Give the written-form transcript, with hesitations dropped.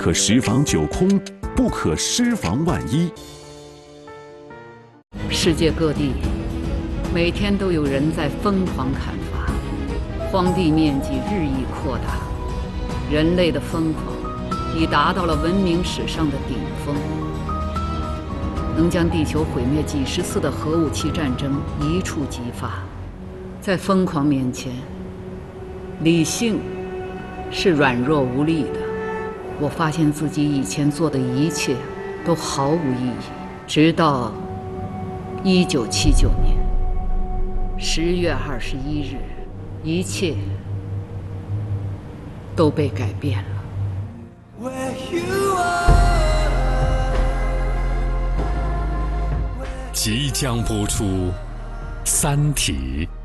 可十防九空，不可失防万一。 世界各地每天都有人在疯狂砍伐，荒地面积日益扩大，人类的疯狂已达到了文明史上的顶峰，能将地球毁灭几十次的核武器战争一触即发。在疯狂面前，理性是软弱无力的。我发现自己以前做的一切都毫无意义，直到1979年10月21日，一切都被改变了。 即将播出《三体》。